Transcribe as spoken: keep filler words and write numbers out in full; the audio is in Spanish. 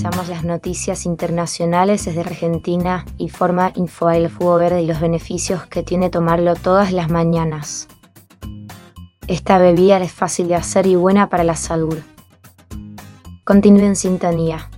actualizamos las noticias internacionales desde Argentina y forma Infobae el jugo verde y los beneficios que tiene tomarlo todas las mañanas. Esta bebida es fácil de hacer y buena para la salud. Continúe en sintonía.